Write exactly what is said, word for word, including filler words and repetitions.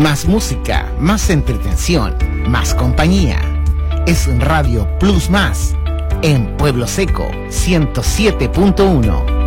Más música, más entretención, más compañía. Es Radio Plus Más, en Pueblo Seco ciento siete punto uno.